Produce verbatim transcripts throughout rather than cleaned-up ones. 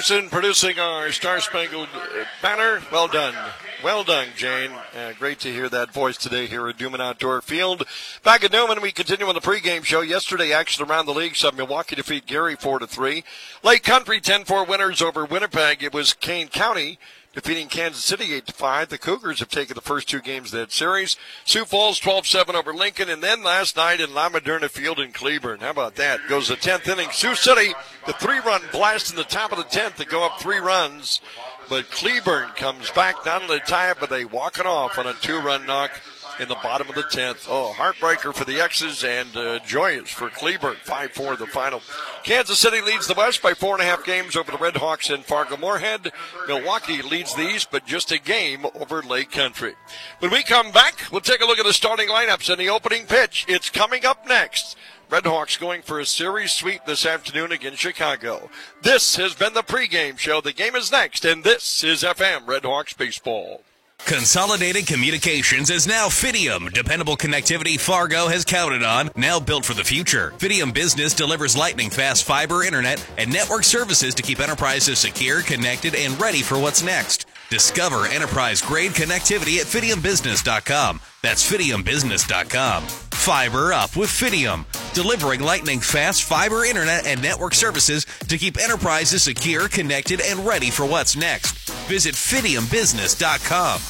Larson producing our Star-Spangled Banner. Well done. Well done, Jane. Uh, great to hear that voice today here at Newman Outdoor Field. Back at Newman, we continue on the pregame show. Yesterday, action around the league saw Milwaukee defeat Gary four to three. Lake Country ten four winners over Winnipeg. It was Kane County defeating Kansas City eight to five. The Cougars have taken the first two games of that series. Sioux Falls twelve seven over Lincoln. And then last night in La Moderna Field in Cleburne. How about that? Goes the tenth inning. Sioux City, the three-run blast in the top of the tenth to go up three runs. But Cleburne comes back, not only to tie it, but they walk it off on a two-run knock in the bottom of the tenth. Oh, heartbreaker for the X's and uh, joyous for Cleburne. five four the final. Kansas City leads the West by four and a half games over the Red Hawks in Fargo-Moorhead. Milwaukee leads the East, but just a game over Lake Country. When we come back, we'll take a look at the starting lineups and the opening pitch. It's coming up next. Red Hawks going for a series sweep this afternoon against Chicago. This has been the pregame show. The game is next, and this is F M Red Hawks Baseball. Consolidated Communications is now Fidium. Dependable connectivity Fargo has counted on, now built for the future. Fidium Business delivers lightning-fast fiber internet and network services to keep enterprises secure, connected, and ready for what's next. Discover enterprise-grade connectivity at fidium business dot com. That's fidium business dot com. Fiber up with Fidium, delivering lightning-fast fiber internet and network services to keep enterprises secure, connected, and ready for what's next. Visit fidium business dot com.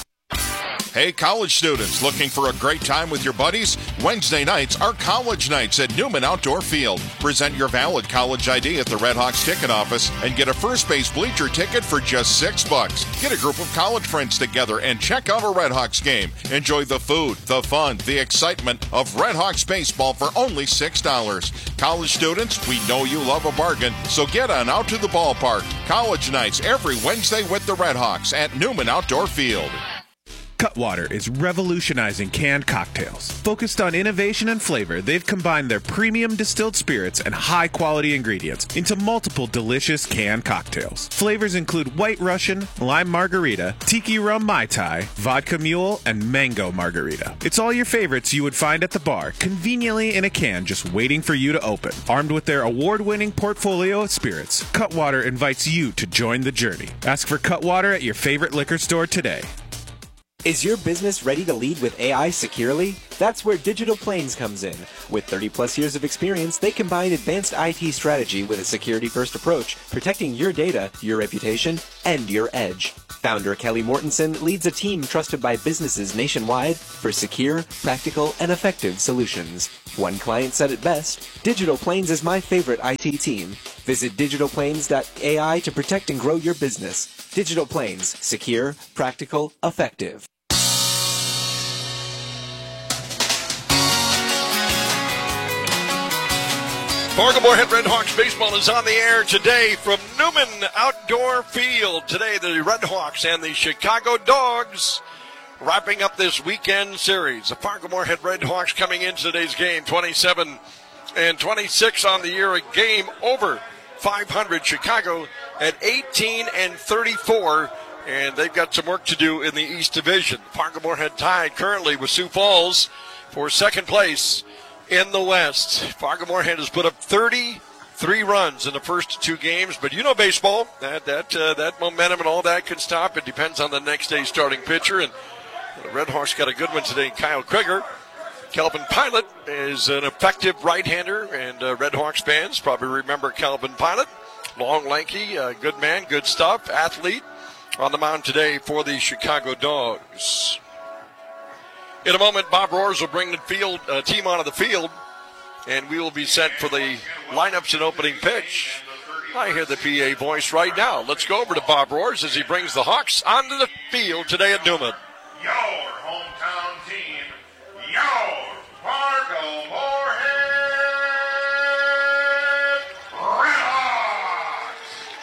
Hey, college students, looking for a great time with your buddies? Wednesday nights are college nights at Newman Outdoor Field. Present your valid college I D at the Red Hawks ticket office and get a first base bleacher ticket for just six bucks. Get a group of college friends together and check out a Red Hawks game. Enjoy the food, the fun, the excitement of Red Hawks baseball for only six dollars. College students, we know you love a bargain, so get on out to the ballpark. College nights every Wednesday with the Red Hawks at Newman Outdoor Field. Cutwater is revolutionizing canned cocktails. Focused on innovation and flavor, they've combined their premium distilled spirits and high-quality ingredients into multiple delicious canned cocktails. Flavors include White Russian, Lime Margarita, Tiki Rum Mai Tai, Vodka Mule, and Mango Margarita. It's all your favorites you would find at the bar, conveniently in a can just waiting for you to open. Armed with their award-winning portfolio of spirits, Cutwater invites you to join the journey. Ask for Cutwater at your favorite liquor store today. Is your business ready to lead with A I securely? That's where Digital Plains comes in. With thirty plus years of experience, they combine advanced I T strategy with a security-first approach, protecting your data, your reputation, and your edge. Founder Kelly Mortensen leads a team trusted by businesses nationwide for secure, practical, and effective solutions. One client said it best, Digital Plains is my favorite I T team. Visit digital plains dot A I to protect and grow your business. Digital Plains, secure, practical, effective. Fargo-Moorhead Red Hawks baseball is on the air today from Newman Outdoor Field. Today, the Red Hawks and the Chicago Dogs wrapping up this weekend series. The Fargo-Moorhead Red Hawks coming into today's game, twenty-seven and twenty-six on the year, a game over five hundred. Chicago at eighteen and thirty-four, and they've got some work to do in the East Division. Fargo-Moorhead tied currently with Sioux Falls for second place in the West. Fargo-Moorhead has put up thirty-three runs in the first two games, but you know baseball, that that uh, that momentum and all that can stop. It depends on the next day's starting pitcher, and the Red Hawks got a good one today, Kyle Krieger. Calvin Pilot is an effective right-hander, and uh, Red Hawks fans probably remember Calvin Pilot. Long, lanky, uh, good man, good stuff, athlete on the mound today for the Chicago Dogs. In a moment, Bob Roars will bring the field uh, team onto the field, and we will be set for the lineups and opening pitch. I hear the P A voice right now. Let's go over to Bob Roars as he brings the Hawks onto the field today at Newman. Your hometown team, your Fargo-Moorhead Red Hawks.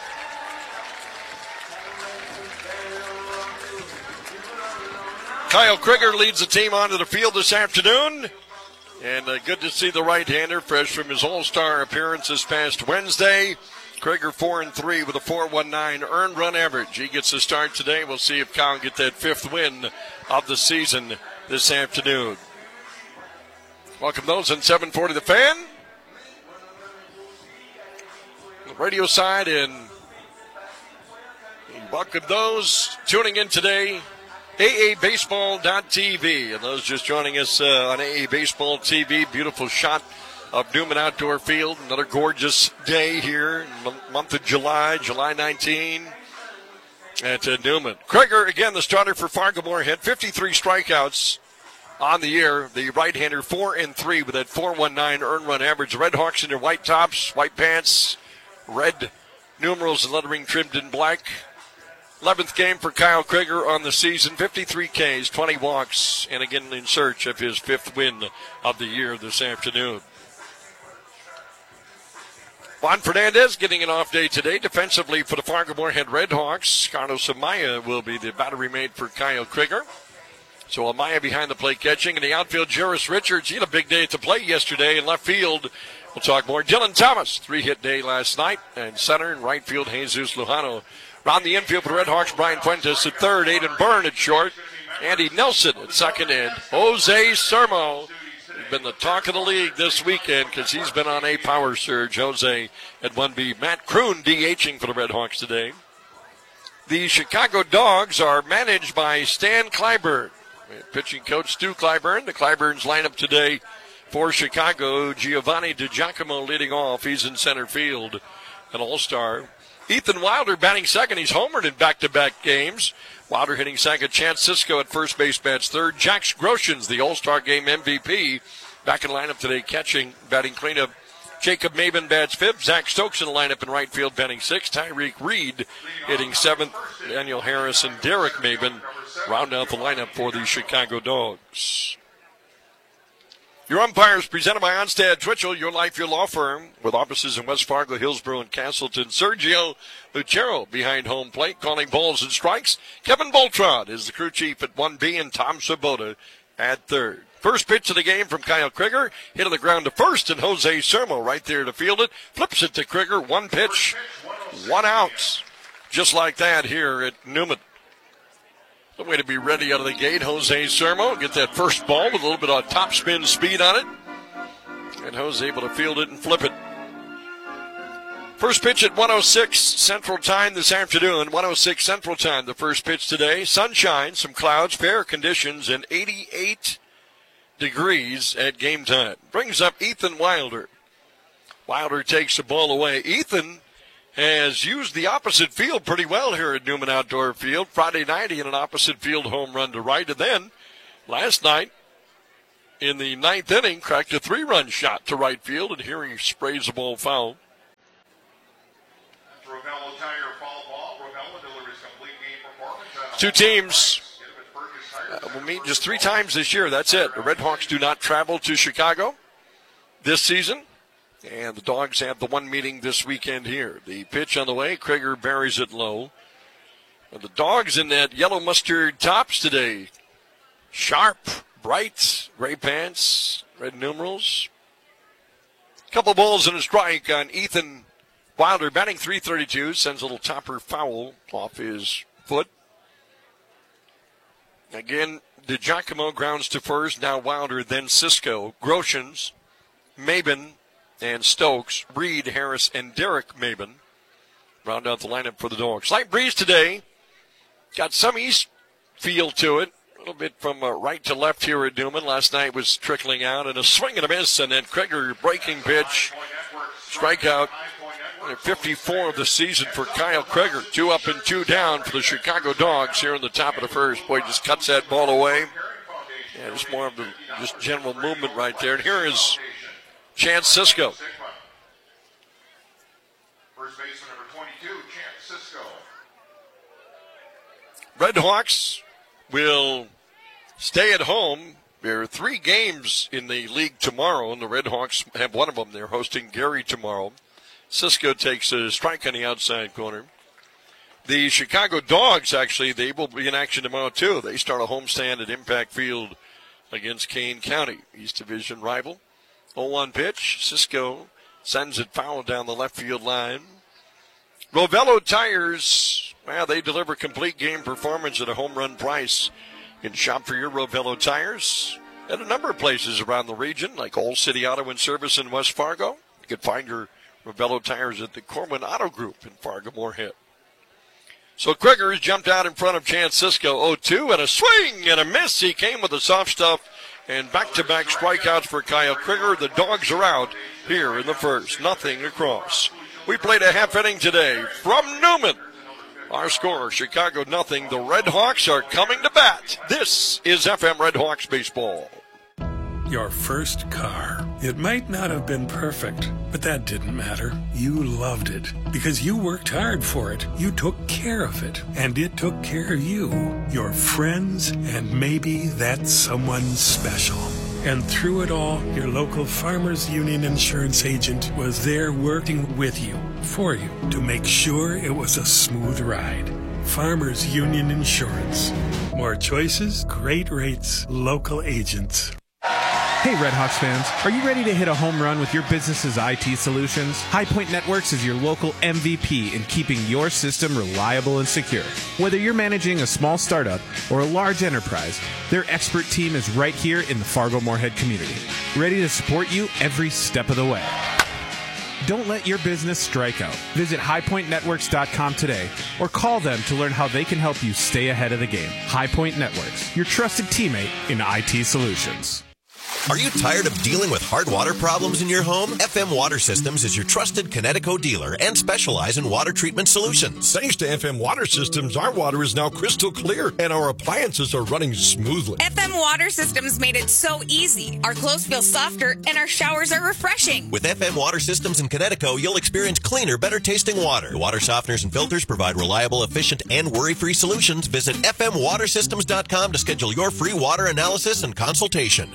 Kyle Krieger leads the team onto the field this afternoon. And uh, good to see the right-hander, fresh from his all-star appearance this past Wednesday. Krieger four and three with a four point one nine earned run average. He gets the start today. We'll see if Kyle can get that fifth win of the season this afternoon. Welcome those on seven forty The Fan. The radio side and Welcome those tuning in today. A A baseball dot T V. And those just joining us uh, on A A Baseball T V, beautiful shot of Newman Outdoor Field. Another gorgeous day here in the month of July, July nineteenth at uh, Newman. Krieger, again, the starter for Fargo-Moorhead, fifty-three strikeouts on the year. The right-hander four and three with that four point one nine earned run average. Red Hawks in their white tops, white pants, red numerals and lettering trimmed in black. eleventh game for Kyle Krieger on the season, fifty-three Ks, twenty walks, and again in search of his fifth win of the year this afternoon. Juan Fernandez getting an off day today defensively for the Fargo-Moorhead Red Hawks. Carlos Amaya will be the battery mate for Kyle Krieger. So Amaya behind the plate catching. In the outfield, Jairus Richards. He had a big day at the plate yesterday. In left field, we'll talk more. Dylan Thomas, three-hit day last night. And center and right field, Jesus Lujano. Around the infield for the Red Hawks, Brian Fuentes at third, Aiden Byrne at short, Andy Nelson at second, and Jose Sermo has been the talk of the league this weekend because he's been on a power surge. Jose at one B. Matt Kroon DHing for the Red Hawks today. The Chicago Dogs are managed by Stan Clyburn. Pitching coach Stu Clyburn. The Clyburn's lineup today for Chicago. Giovanni DiGiacomo leading off. He's in center field, an all-star. Ethan Wilder batting second. He's homered in back-to-back games. Wilder hitting second. Chance Cisco at first base bats third. Jax Groshans, the All-Star Game M V P, back in lineup today, catching, batting cleanup. Jacob Maben bats fifth. Zach Stokes in the lineup in right field, batting sixth. Tyreek Reed hitting seventh. Daniel Harris and Derek Maben round out the lineup for the Chicago Dogs. Your umpires presented by Onstad Twitchell, your life, your law firm, with offices in West Fargo, Hillsborough, and Castleton. Sergio Lucero behind home plate, calling balls and strikes. Kevin Boltrod is the crew chief at one B, and Tom Sabota at third. First pitch of the game from Kyle Krieger, hit on the ground to first, and Jose Sermo right there to field it. Flips it to Krieger, one pitch, one out. Just like that here at Newman. The way to be ready out of the gate, Jose Sermo. Get that first ball with a little bit of top spin speed on it. And Jose able to field it and flip it. First pitch at one oh six Central Time this afternoon. one oh six Central Time, the first pitch today. Sunshine, some clouds, fair conditions, and eighty-eight degrees at game time. Brings up Ethan Wilder. Wilder takes the ball away. Ethan has used the opposite field pretty well here at Newman Outdoor Field. Friday night, he had an opposite field home run to right. And then last night, in the ninth inning, cracked a three-run shot to right field. And here he sprays the ball foul. Ravello Tire foul ball. Ravello delivers complete game performance. Two teams uh, will meet just three times this year. That's it. The Red Hawks do not travel to Chicago this season. And the Dogs have the one meeting this weekend here. The pitch on the way, Krieger buries it low. And the Dogs in that yellow mustard tops today. Sharp, bright, gray pants, red numerals. Couple balls and a strike on Ethan Wilder, batting three thirty-two, sends a little topper foul off his foot. Again, DiGiacomo grounds to first, now Wilder, then Cisco. Groshans, Maben, and Stokes, Reed, Harris, and Derek Maben round out the lineup for the Dogs. Light breeze today. Got some east feel to it. A little bit from uh, right to left here at Newman. Last night was trickling out, and a swing and a miss, and then Krieger breaking pitch. Strikeout. fifty-four of the season for Kyle Krieger. Two up and two down for the Chicago Dogs here in the top of the first. Boy, just cuts that ball away. Yeah, just more of the just general movement right there. And here is Chance Cisco. First baseman number twenty-two, Chance Cisco. Red Hawks will stay at home. There are three games in the league tomorrow, and the Red Hawks have one of them. They're hosting Gary tomorrow. Cisco takes a strike on the outside corner. The Chicago Dogs, actually, they will be in action tomorrow, too. They start a homestand at Impact Field against Kane County, East Division rival. oh one pitch. Cisco sends it foul down the left field line. Ravello Tires, well, they deliver complete game performance at a home run price. You can shop for your Ravello Tires at a number of places around the region, like All City Auto and Service in West Fargo. You can find your Ravello Tires at the Corwin Auto Group in Fargo-Moorhead. So Kriggers jumped out in front of Chance Cisco oh two, and a swing and a miss. He came with the soft stuff, and back-to-back strikeouts for Kyle Krigger. The Dogs are out here in the first. Nothing across. We played a half inning today from Newman. Our score, Chicago nothing. The Red Hawks are coming to bat. This is F M Red Hawks baseball. Your first car. It might not have been perfect, but that didn't matter. You loved it because you worked hard for it. You took care of it, and it took care of you, your friends, and maybe that someone special. And through it all, your local Farmers Union insurance agent was there working with you, for you, to make sure it was a smooth ride. Farmers Union Insurance. More choices, great rates, local agents. Hey Red Hawks fans, are you ready to hit a home run with your business's I T solutions? High Point Networks is your local M V P in keeping your system reliable and secure. Whether you're managing a small startup or a large enterprise, their expert team is right here in the Fargo-Moorhead community, ready to support you every step of the way. Don't let your business strike out. Visit high point networks dot com today or call them to learn how they can help you stay ahead of the game. High Point Networks, your trusted teammate in I T solutions. Are you tired of dealing with hard water problems in your home? F M Water Systems is your trusted Connecticut dealer and specialize in water treatment solutions. Thanks to F M Water Systems, our water is now crystal clear and our appliances are running smoothly. F M Water Systems made it so easy. Our clothes feel softer and our showers are refreshing. With F M Water Systems in Connecticut, you'll experience cleaner, better tasting water. Water softeners and filters provide reliable, efficient, and worry-free solutions. Visit f m water systems dot com to schedule your free water analysis and consultation.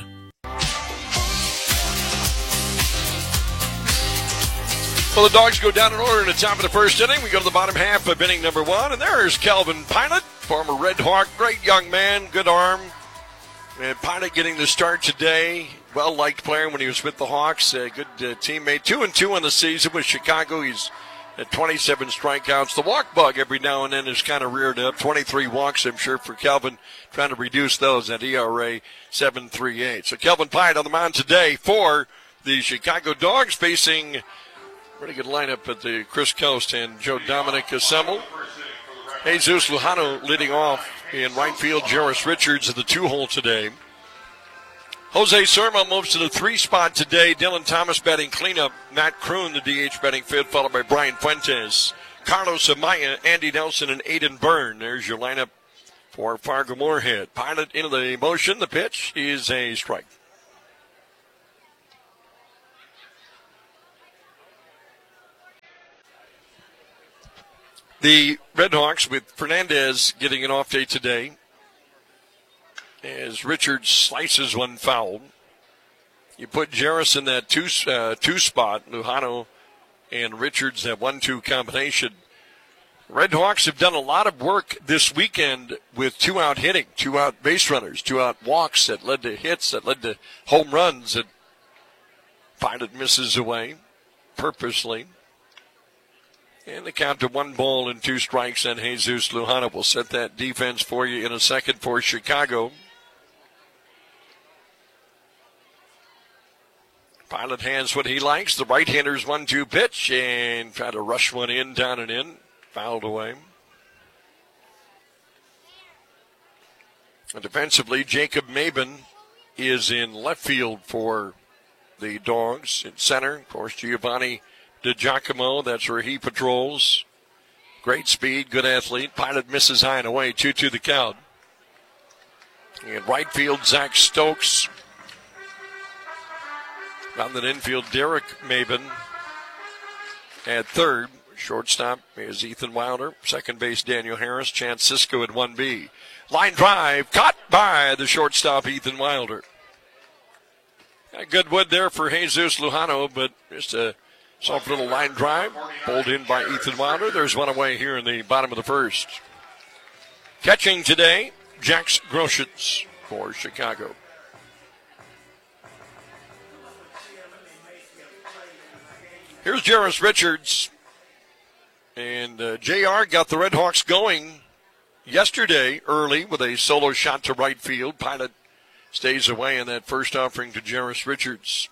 Well, the Dogs go down in order in the top of the first inning. We go to the bottom half of inning number one, and there's Calvin Pilot, former Red Hawk, great young man, good arm. And Pilot getting the start today. Well-liked player when he was with the Hawks, a good uh, teammate. Two and two on the season with Chicago. He's at twenty-seven strikeouts. The walk bug every now and then is kind of reared up. twenty-three walks, I'm sure, for Calvin, trying to reduce those at E R A seven point three eight. So Calvin Pilot on the mound today for the Chicago Dogs, facing pretty good lineup at the Chris Coast and Joe Dominic assembled. Jesus Lujano leading off in right field. Jarris Richards in the two-hole today. Jose Sermo moves to the three spot today. Dylan Thomas batting cleanup. Matt Kroon, the D H, batting fifth, followed by Brian Fuentes. Carlos Amaya, Andy Nelson, and Aiden Byrne. There's your lineup for Fargo-Moorhead. Pilot into the motion. The pitch is a strike. The Red Hawks with Fernandez getting an off day today as Richards slices one foul. You put Jarris in that two, uh, two spot, Lujano and Richards, that one two combination. Red Hawks have done a lot of work this weekend with two-out hitting, two-out base runners, two-out walks that led to hits, that led to home runs that Pilot misses away purposely. And the count to one ball and two strikes, and Jesus Lujano will set that defense for you in a second for Chicago. Pilot hands what he likes. The right-hander's one two pitch, and try to rush one in, down and in. Fouled away. And defensively, Jacob Maben is in left field for the Dogs. In center, of course, Giovanni DiGiacomo, that's where he patrols. Great speed, good athlete. Pilot misses high and away, two two the count. In right field, Zach Stokes. Down the infield, Derek Maben. At third, shortstop is Ethan Wilder. Second base, Daniel Harris. Chance Cisco at one B. Line drive, caught by the shortstop, Ethan Wilder. Got good wood there for Jesus Lujano, but just a soft little line drive, pulled in by Ethan Wilder. There's one away here in the bottom of the first. Catching today, Jax Groshans for Chicago. Here's Jarris Richards. And uh, J R got the Red Hawks going yesterday early with a solo shot to right field. Pilot stays away in that first offering to Jarris Richards.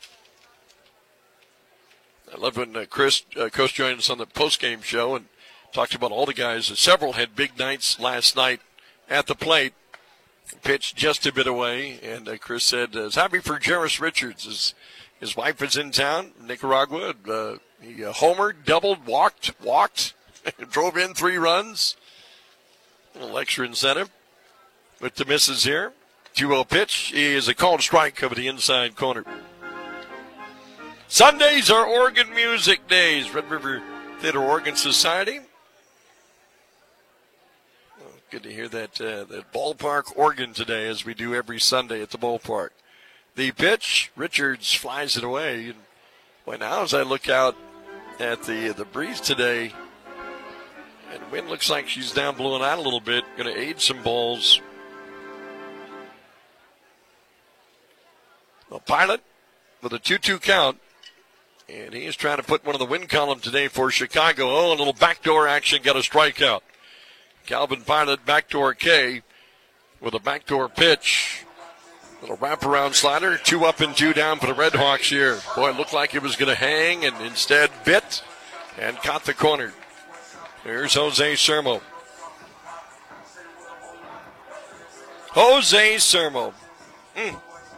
I love when uh, Chris uh, Coast joined us on the postgame show and Talked about all the guys. Several had big nights last night at the plate. Pitched just a bit away, and uh, Chris said uh, is happy for Jairus Richards. His, his wife is in town, Nicaragua. Uh, he uh, homered, doubled, walked, walked, drove in three runs. A little extra incentive with the misses here. two oh pitch is a called strike over the inside corner. Sundays are organ music days. Red River Theater Organ Society. Good to hear that uh, that ballpark organ today, as we do every Sunday at the ballpark. The pitch, Richards flies it away. And boy, now as I look out at the the breeze today, and the wind looks like she's down, blowing out a little bit, going to aid some balls. The Pilot with a two two count, and he is trying to put one in the win column today for Chicago. Oh, a little backdoor action, got a strikeout. Calvin Pilot, backdoor K, with a backdoor pitch. Little wraparound slider, two up and two down for the Red Hawks here. Boy, it looked like it was going to hang, and instead bit and caught the corner. Here's Jose Sermo. Jose Sermo. Mm.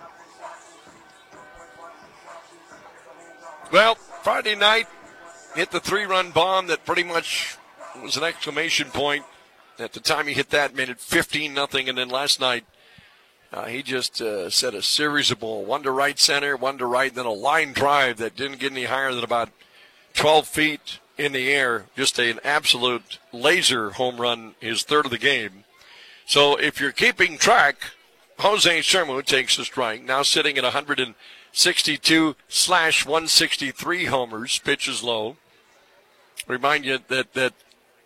Well, Friday night, hit the three-run bomb that pretty much was an exclamation point. At the time he hit that, made it fifteen nothing, and then last night uh, he just uh, set a series of balls, one to right center, one to right, then a line drive that didn't get any higher than about twelve feet in the air. Just an absolute laser home run, his third of the game. So if you're keeping track, Jose Sermo takes the strike, now sitting at one sixty-two slash one sixty-three homers, pitches low. Remind you that that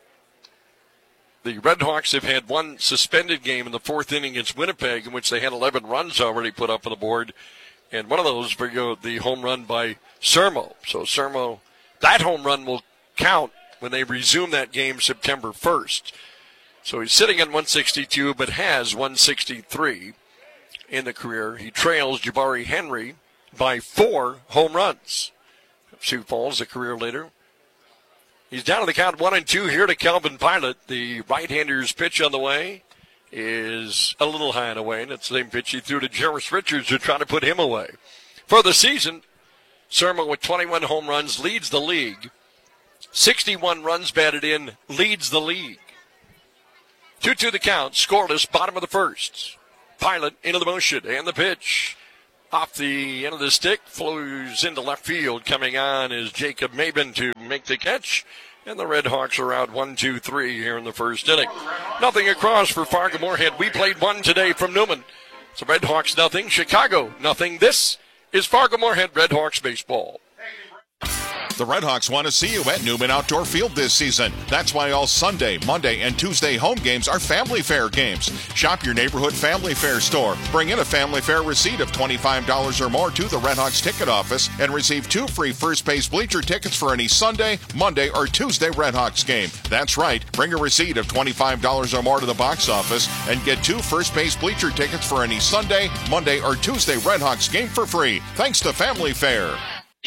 the Red Hawks have had one suspended game in the fourth inning against Winnipeg, in which they had eleven runs already put up on the board, and one of those was the home run by Sermo. So Sermo, that home run will count when they resume that game September first. So he's sitting at one sixty-two, but has one sixty-three in the career. He trails Jabari Henry by four home runs. Sioux Falls, a career leader. He's down to the count one and two here to Calvin Pilot. The right-hander's pitch on the way is a little high and away, and it's the same pitch he threw to Jairus Richards to try to put him away. For the season, Sermo with twenty-one home runs leads the league. sixty-one runs batted in leads the league. two two the count, scoreless, bottom of the first. Pilot into the motion, and the pitch. Off the end of the stick, flows into left field. Coming on is Jacob Maben to make the catch. And the Red Hawks are out one two three here in the first inning. Nothing across for Fargo Moorhead. We played one today from Newman. So Red Hawks nothing, Chicago nothing. This is Fargo Moorhead Red Hawks baseball. The Red Hawks want to see you at Newman Outdoor Field this season. That's why all Sunday, Monday, and Tuesday home games are Family Fair games. Shop your neighborhood Family Fair store. Bring in a Family Fair receipt of twenty-five dollars or more to the Red Hawks ticket office and receive two free first base bleacher tickets for any Sunday, Monday, or Tuesday Red Hawks game. That's right. Bring a receipt of twenty-five dollars or more to the box office and get two first base bleacher tickets for any Sunday, Monday, or Tuesday Red Hawks game for free. Thanks to Family Fair.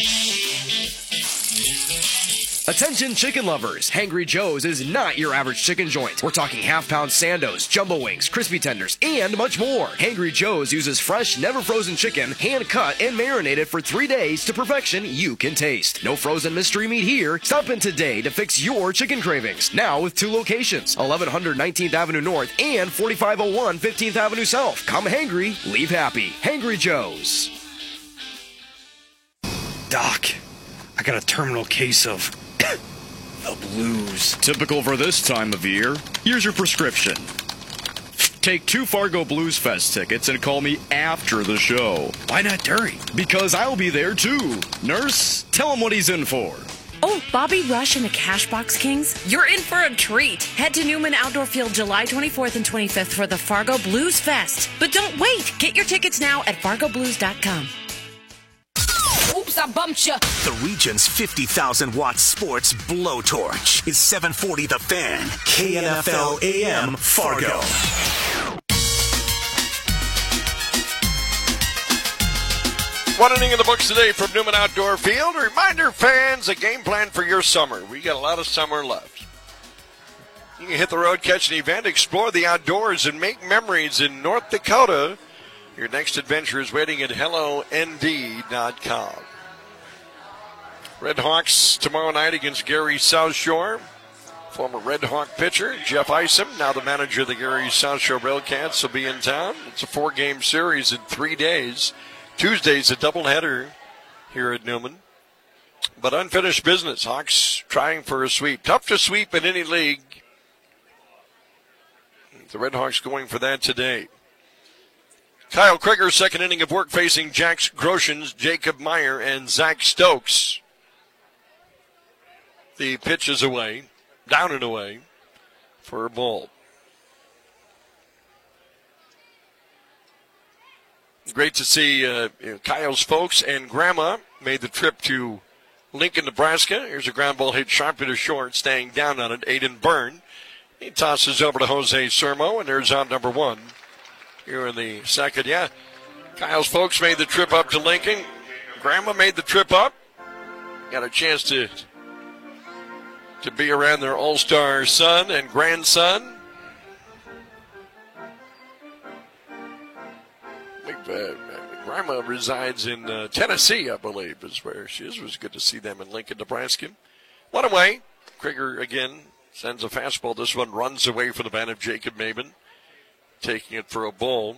Attention chicken lovers, Hangry Joe's is not your average chicken joint. We're talking half-pound sandos, jumbo wings, crispy tenders, and much more. Hangry Joe's uses fresh, never-frozen chicken, hand-cut and marinated for three days to perfection you can taste. No frozen mystery meat here. Stop in today to fix your chicken cravings. Now with two locations, eleven hundred nineteenth Avenue North and forty-five oh one fifteenth Avenue South. Come hangry, leave happy. Hangry Joe's. Doc, I got a terminal case of the blues. Typical for this time of year. Here's your prescription. Take two Fargo Blues Fest tickets and call me after the show. Why not during? Because I'll be there too. Nurse, tell him what he's in for. Oh, Bobby Rush and the Cashbox Kings? You're in for a treat. Head to Newman Outdoor Field July twenty-fourth and twenty-fifth for the Fargo Blues Fest. But don't wait. Get your tickets now at fargo blues dot com. Oops, I bumped you. The region's fifty thousand watt sports blowtorch is seven forty The Fan, K N F L A M Fargo. One inning in the books today from Newman Outdoor Field. A reminder, fans, a game plan for your summer. We got a lot of summer left. You can hit the road, catch an event, explore the outdoors, and make memories in North Dakota. Your next adventure is waiting at hello n d dot com. Red Hawks tomorrow night against Gary South Shore. Former Red Hawk pitcher Jeff Isom, now the manager of the Gary South Shore Railcats, will be in town. It's a four-game series in three days. Tuesday's a doubleheader here at Newman. But unfinished business. Hawks trying for a sweep. Tough to sweep in any league. The Red Hawks going for that today. Kyle Krieger, second inning of work facing Jack Groshans, Jacob Meyer, and Zach Stokes. The pitch is away, down and away for a ball. Great to see uh, you know, Kyle's folks and Grandma made the trip to Lincoln, Nebraska. Here's a ground ball hit sharply to short, staying down on it, Aiden Byrne. He tosses over to Jose Sermo, and there's out number one here in the second. Yeah, Kyle's folks made the trip up to Lincoln. Grandma made the trip up. Got a chance to to be around their all-star son and grandson. Uh, Grandma resides in uh, Tennessee, I believe, is where she is. It was good to see them in Lincoln, Nebraska. One away. Krieger again sends a fastball. This one runs away from the bat of Jacob Maben, taking it for a ball.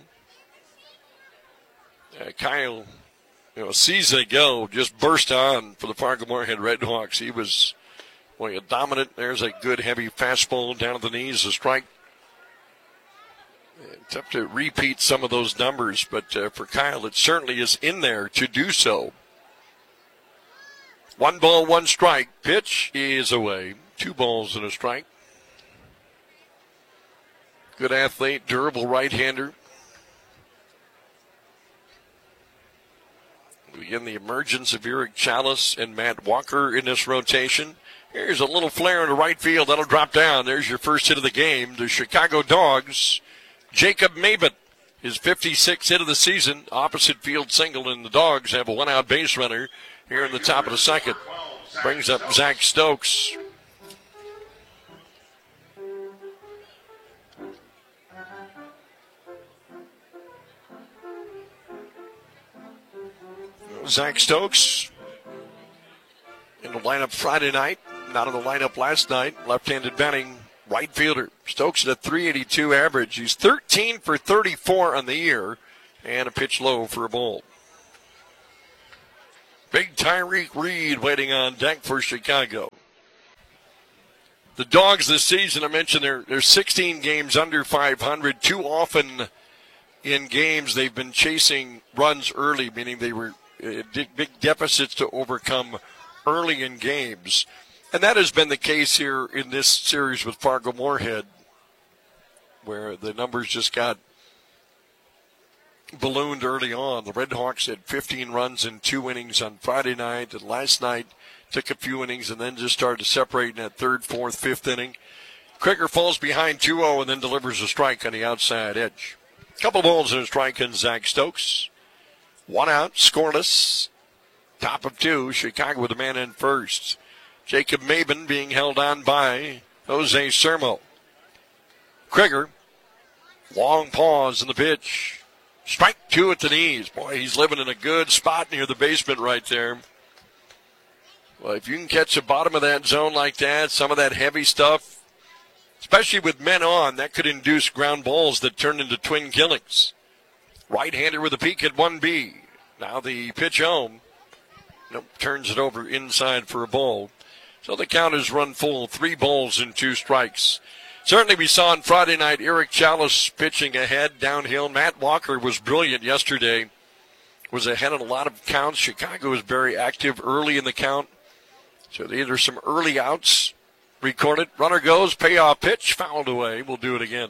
Uh, Kyle, you know, sees they go, just burst on for the Fargo Moorhead Red Hawks. He was, boy, a dominant. There's a good heavy fastball down at the knees, a strike. Tough to repeat some of those numbers, but uh, for Kyle, it certainly is in there to do so. One ball, one strike. Pitch is away. Two balls and a strike. Good athlete, durable right-hander. Again, the emergence of Eric Chalice and Matt Walker in this rotation. Here's a little flare into right field. That'll drop down. There's your first hit of the game. The Chicago Dogs. Jacob Maben, his fifty-sixth hit of the season, opposite field single, and the Dogs have a one-out base runner here in the top of the second. Brings up Zach Stokes. Zach Stokes in the lineup Friday night, not in the lineup last night. Left-handed batting right fielder. Stokes at a three eighty-two average. He's thirteen for thirty-four on the year, and a pitch low for a ball. Big Tyreek Reed waiting on deck for Chicago. The Dogs this season, I mentioned they're, they're sixteen games under five hundred. Too often in games they've been chasing runs early, meaning they were uh, big deficits to overcome early in games. And that has been the case here in this series with Fargo Moorhead, where the numbers just got ballooned early on. The Red Hawks had fifteen runs in two innings on Friday night, and last night took a few innings and then just started to separate in that third, fourth, fifth inning. Krieger falls behind two oh and then delivers a strike on the outside edge. Couple balls and a strike on Zach Stokes. One out, scoreless. Top of two, Chicago with a man in first. Jacob Maben being held on by Jose Sermo. Krieger, long pause in the pitch. Strike two at the knees. Boy, he's living in a good spot near the basement right there. Well, if you can catch the bottom of that zone like that, some of that heavy stuff, especially with men on, that could induce ground balls that turn into twin killings. Right-hander with a peek at one B. Now the pitch home. Nope, turns it over inside for a ball. So the count is run full, three balls and two strikes. Certainly we saw on Friday night Eric Chalice pitching ahead downhill. Matt Walker was brilliant yesterday, was ahead in a lot of counts. Chicago was very active early in the count. So either some early outs recorded. Runner goes, payoff pitch, fouled away. We'll do it again.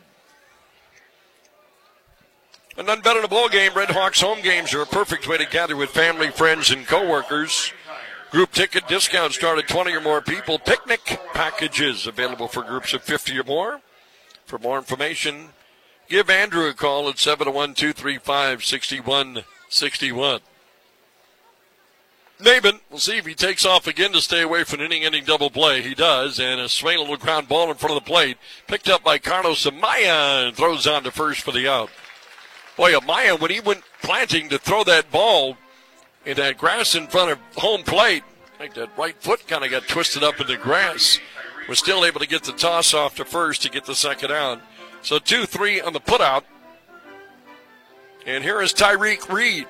And none better in a ball game. Red Hawks home games are a perfect way to gather with family, friends, and coworkers. Group ticket discounts start at twenty or more people. Picnic packages available for groups of fifty or more. For more information, give Andrew a call at seven oh one, two three five, six one six one. Maben, we'll see if he takes off again to stay away from an inning-ending double play. He does, and a swing, a little ground ball in front of the plate. Picked up by Carlos Amaya and throws on to first for the out. Boy, Amaya, when he went planting to throw that ball in that grass in front of home plate, I think that right foot kind of got twisted up in the grass. Was still able to get the toss off to first to get the second out. So two three on the putout. And here is Tyreek Reed.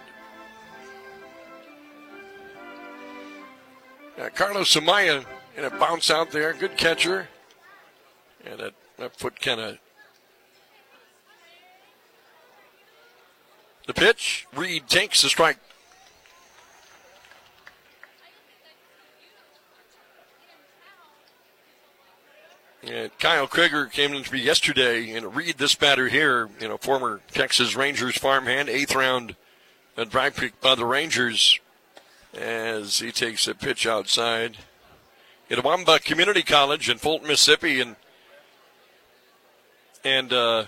Yeah, Carlos Amaya in a bounce out there. Good catcher. And that, that foot kind of. The pitch. Reed takes the strike. And Kyle Krieger came in to me yesterday and read this batter here, you know, former Texas Rangers farmhand, eighth round uh, draft pick by the Rangers, as he takes a pitch outside. Itawamba Community College in Fulton, Mississippi, and and uh,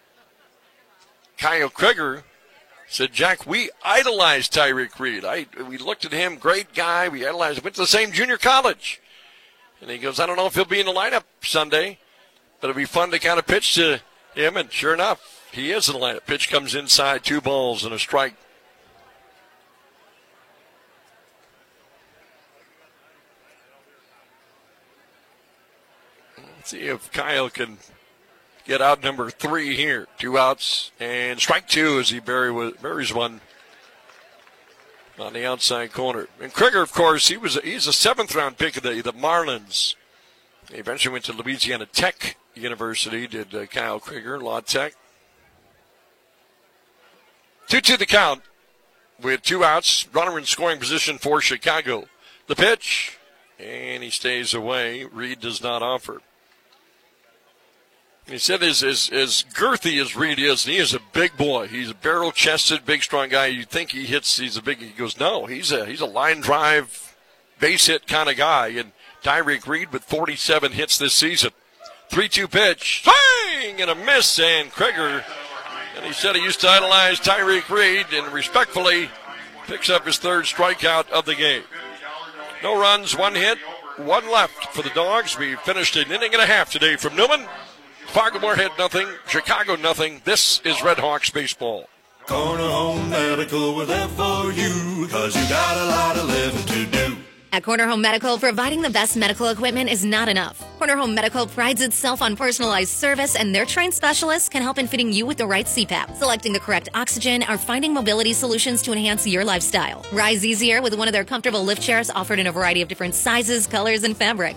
Kyle Krieger said, Jack, we idolized Tyreek Reed. I we looked at him, great guy. We idolized him. Went to the same junior college. And he goes, I don't know if he'll be in the lineup Sunday, but it'll be fun to kind of pitch to him. And sure enough, he is in the lineup. Pitch comes inside, two balls and a strike. Let's see if Kyle can get out number three here. Two outs and strike two as he bury, buries one on the outside corner. And Krieger, of course, he was a, he's a seventh round pick of the, the Marlins. He eventually went to Louisiana Tech University, did uh, Kyle Krieger, Law Tech. two two the count with two outs, runner in scoring position for Chicago. The pitch, and he stays away. Reed does not offer. He said as, as, as girthy as Reed is, and he is a big boy. He's a barrel-chested, big, strong guy. You think he hits, he's a big, he goes, no, he's a, he's a line drive, base hit kind of guy. And Tyreek Reed with forty-seven hits this season. three two pitch, swing, and a miss, and Krieger, and he said he used to idolize Tyreek Reed, and respectfully picks up his third strikeout of the game. No runs, one hit, one left for the Dogs. We finished an inning and a half today from Newman. Fargo-Moorhead nothing, Chicago nothing. This is Red Hawks baseball. Corner Home Medical, we're there for you, cause you got a lot of living to do. At Corner Home Medical, providing the best medical equipment is not enough. Corner Home Medical prides itself on personalized service, and their trained specialists can help in fitting you with the right C PAP, selecting the correct oxygen, or finding mobility solutions to enhance your lifestyle. Rise easier with one of their comfortable lift chairs offered in a variety of different sizes, colors, and fabrics.